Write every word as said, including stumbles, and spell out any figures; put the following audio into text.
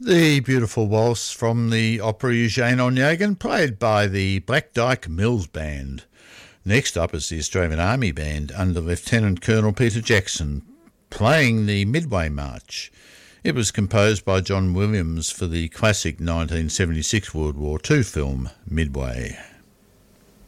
The beautiful waltz from the opera Eugene Onegin, played by the Black Dyke Mills Band. Next up is the Australian Army Band under Lieutenant Colonel Peter Jackson, playing the Midway March. It was composed by John Williams for the classic nineteen seventy-six World War Two film Midway.